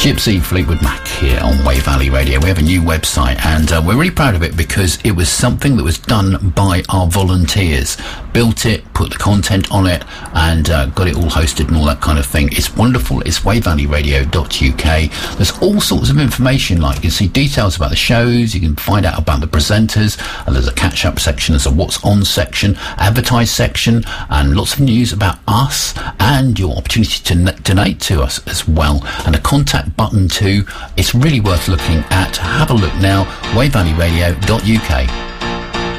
Gypsy Fleetwood Mac here on Wave Valley Radio. We have a new website and we're really proud of it because it was something that was done by our volunteers. Built it, put the content on it and got it all hosted and all that kind of thing. It's wonderful. It's wavevalleyradio.uk. There's all sorts of information, like you can see details about the shows, you can find out about the presenters, and there's a catch-up section, there's a what's on section, advertise section, and lots of news about us and your opportunity to donate to us as well, and a contact button too. It's really worth looking at. Have a look now, wavevalleyradio.uk.